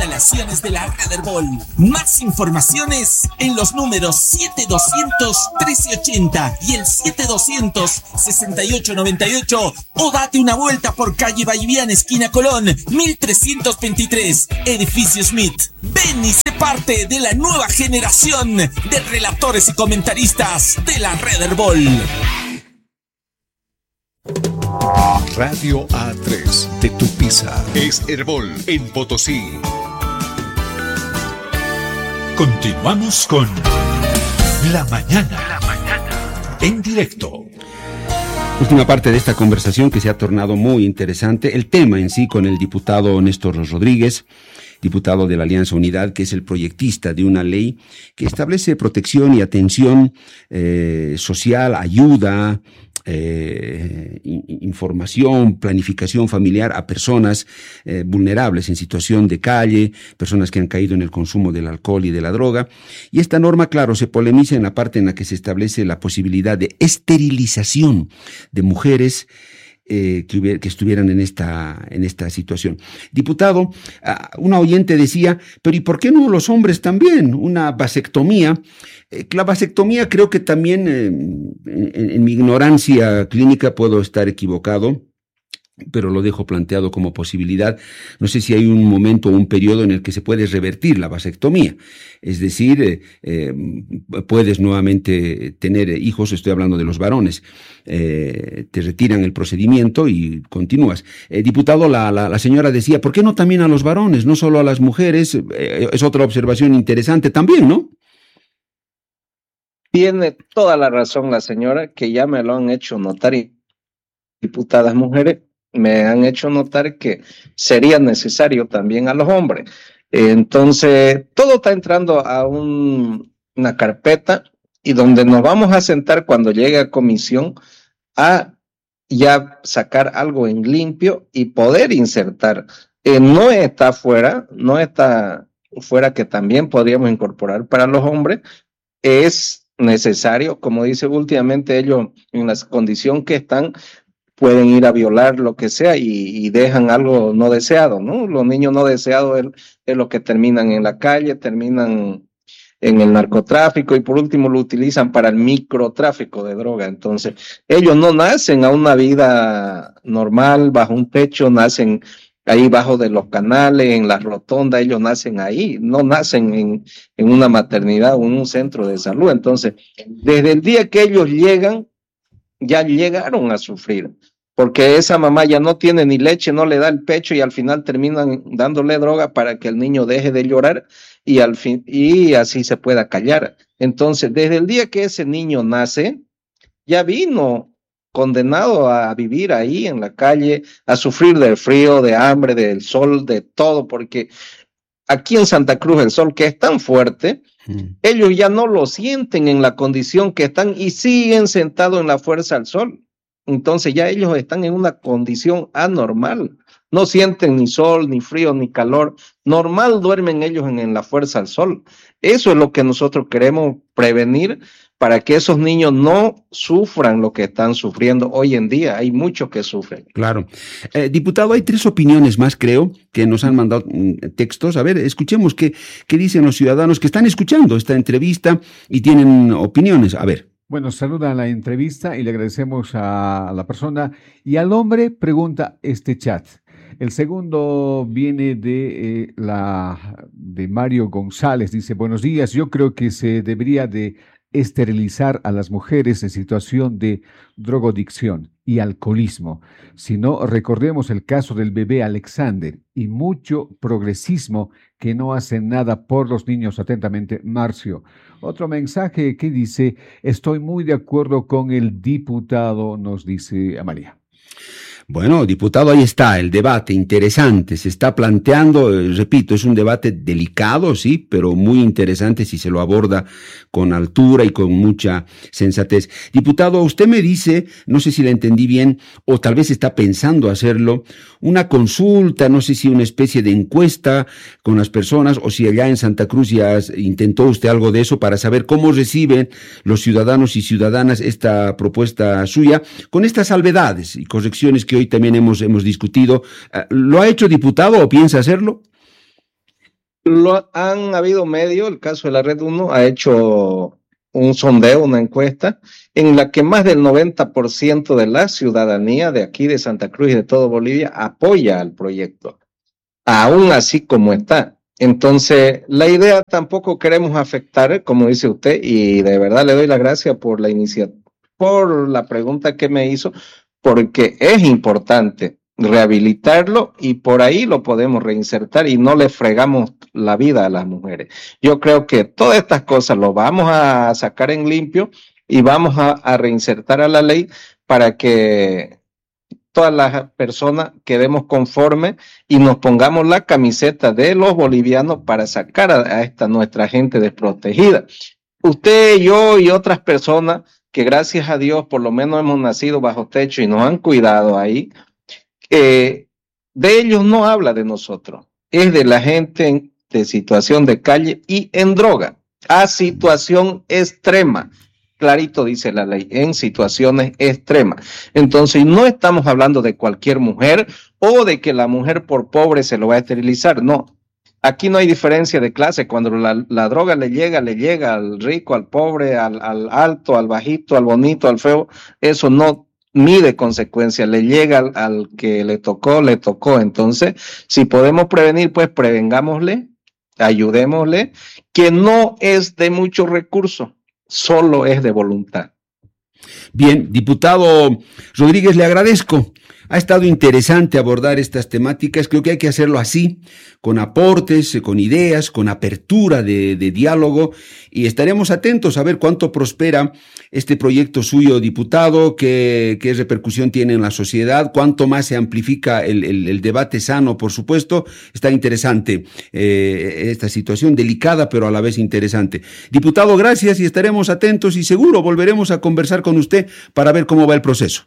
instalaciones de la Red Herbol. Más informaciones en los números 7200-1380 y el 7200-6898 o date una vuelta por calle Valliviana, esquina Colón, 1323, Edificio Smith. Ven y sé parte de la nueva generación de relatores y comentaristas de la Red Herbol. Radio A3 de Tupiza es Herbol en Potosí. Continuamos con La Mañana en directo. Última parte de esta conversación que se ha tornado muy interesante. El tema en sí con el diputado Néstor Rodríguez, diputado de la Alianza Unidad, que es el proyectista de una ley que establece protección y atención social, ayuda, información, planificación familiar a personas vulnerables en situación de calle, personas que han caído en el consumo del alcohol y de la droga. Y esta norma, claro, se polemiza en la parte en la que se establece la posibilidad de esterilización de mujeres que estuvieran en esta situación. Diputado, una oyente decía, pero ¿y por qué no los hombres también? Una vasectomía. La vasectomía creo que también, en mi ignorancia clínica puedo estar equivocado, pero lo dejo planteado como posibilidad. No sé si hay un momento o un periodo en el que se puede revertir la vasectomía. Es decir, puedes nuevamente tener hijos, estoy hablando de los varones, te retiran el procedimiento y continúas. Diputado, la señora decía, ¿por qué no también a los varones, no solo a las mujeres? Es otra observación interesante también, ¿no? Tiene toda la razón la señora, que ya me lo han hecho notar, y diputadas mujeres me han hecho notar que sería necesario también a los hombres. Entonces, todo está entrando a una carpeta y donde nos vamos a sentar cuando llegue a comisión a ya sacar algo en limpio y poder insertar. No está fuera que también podríamos incorporar para los hombres. Es necesario, como dice últimamente ellos, en la condición que están, pueden ir a violar lo que sea y dejan algo no deseado, ¿no? Los niños no deseados es lo que terminan en la calle, terminan en el narcotráfico y por último lo utilizan para el microtráfico de droga. Entonces, ellos no nacen a una vida normal, bajo un techo, nacen ahí bajo de los canales, en las rotondas, ellos nacen ahí, no nacen en una maternidad o en un centro de salud. Entonces, desde el día que ellos llegan, ya llegaron a sufrir, porque esa mamá ya no tiene ni leche, no le da el pecho y al final terminan dándole droga para que el niño deje de llorar y así se pueda callar. Entonces, desde el día que ese niño nace, ya vino condenado a vivir ahí en la calle, a sufrir del frío, de hambre, del sol, de todo, porque aquí en Santa Cruz el sol que es tan fuerte, ellos ya no lo sienten en la condición que están y siguen sentados en la fuerza del sol. Entonces ya ellos están en una condición anormal. No sienten ni sol, ni frío, ni calor. Normal duermen ellos en la fuerza del sol. Eso es lo que nosotros queremos prevenir para que esos niños no sufran lo que están sufriendo hoy en día. Hay muchos que sufren. Claro. Diputado, hay 3 opiniones más, creo, que nos han mandado textos. A ver, escuchemos qué dicen los ciudadanos que están escuchando esta entrevista y tienen opiniones. A ver. Bueno, saluda la entrevista y le agradecemos a la persona. Y al hombre pregunta este chat. El segundo viene de Mario González. Dice, buenos días, yo creo que se debería de esterilizar a las mujeres en situación de drogodicción y alcoholismo. Si no, recordemos el caso del bebé Alexander y mucho progresismo que no hacen nada por los niños. Atentamente, Marcio. Otro mensaje que dice, estoy muy de acuerdo con el diputado, nos dice Amalia. Bueno, diputado, ahí está el debate interesante, se está planteando, repito, es un debate delicado, sí, pero muy interesante si se lo aborda con altura y con mucha sensatez. Diputado, usted me dice, no sé si la entendí bien, o tal vez está pensando hacerlo, una consulta, no sé si una especie de encuesta con las personas, o si allá en Santa Cruz ya intentó usted algo de eso para saber cómo reciben los ciudadanos y ciudadanas esta propuesta suya, con estas salvedades y correcciones que hoy también hemos discutido. ¿Lo ha hecho, diputado, o piensa hacerlo? Han habido medios, el caso de la Red 1 ha hecho un sondeo, una encuesta, en la que más del 90% de la ciudadanía de aquí, de Santa Cruz y de todo Bolivia, apoya al proyecto, aún así como está. Entonces, la idea tampoco queremos afectar, como dice usted, y de verdad le doy las gracias por la iniciativa, por la pregunta que me hizo, porque es importante rehabilitarlo y por ahí lo podemos reinsertar y no le fregamos la vida a las mujeres. Yo creo que todas estas cosas lo vamos a sacar en limpio y vamos a reinsertar a la ley para que todas las personas quedemos conformes y nos pongamos la camiseta de los bolivianos para sacar a esta nuestra gente desprotegida. Usted, yo y otras personas que gracias a Dios por lo menos hemos nacido bajo techo y nos han cuidado ahí, de ellos no habla de nosotros, es de la gente de situación de calle y en droga, a situación extrema. Clarito dice la ley, en situaciones extremas. Entonces, no estamos hablando de cualquier mujer o de que la mujer por pobre se lo va a esterilizar, no. Aquí no hay diferencia de clase. Cuando la droga le llega al rico, al pobre, al alto, al bajito, al bonito, al feo, eso no mide consecuencias, le llega al que le tocó. Entonces, si podemos prevenir, pues prevengámosle, ayudémosle, que no es de muchos recursos, solo es de voluntad. Bien, diputado Rodríguez, le agradezco. Ha estado interesante abordar estas temáticas. Creo que hay que hacerlo así, con aportes, con ideas, con apertura de diálogo, y estaremos atentos a ver cuánto prospera este proyecto suyo, diputado, qué repercusión tiene en la sociedad, cuánto más se amplifica el debate sano, por supuesto. Está interesante esta situación, delicada, pero a la vez interesante. Diputado, gracias, y estaremos atentos y seguro volveremos a conversar con usted para ver cómo va el proceso.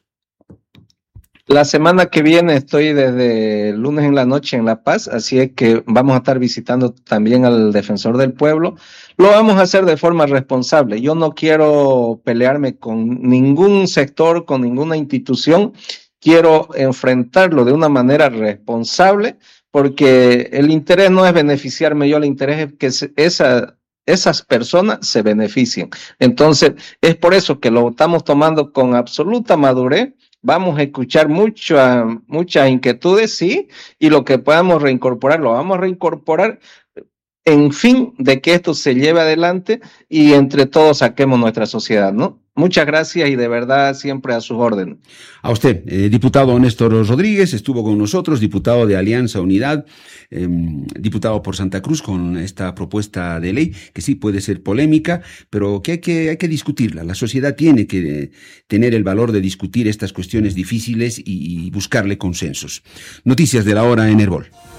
La semana que viene estoy desde el lunes en la noche en La Paz, así es que vamos a estar visitando también al Defensor del Pueblo. Lo vamos a hacer de forma responsable. Yo no quiero pelearme con ningún sector, con ninguna institución. Quiero enfrentarlo de una manera responsable, porque el interés no es beneficiarme yo, el interés es que esas personas se beneficien. Entonces, es por eso que lo estamos tomando con absoluta madurez. Vamos a escuchar muchas inquietudes, sí, y lo que podamos reincorporar, lo vamos a reincorporar en fin de que esto se lleve adelante y entre todos saquemos nuestra sociedad, ¿no? Muchas gracias y de verdad siempre a sus órdenes. A usted, diputado Néstor Rodríguez, estuvo con nosotros, diputado de Alianza Unidad, diputado por Santa Cruz con esta propuesta de ley, que sí puede ser polémica, pero que hay que discutirla. La sociedad tiene que tener el valor de discutir estas cuestiones difíciles y buscarle consensos. Noticias de la hora en Herbol.